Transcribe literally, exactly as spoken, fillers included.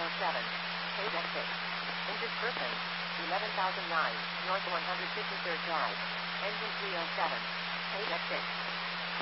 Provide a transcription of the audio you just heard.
oh seven. Paid exit. Injured person. eleven thousand nine, North one hundred fifty-third Drive. Engine three oh seven. Paid exit.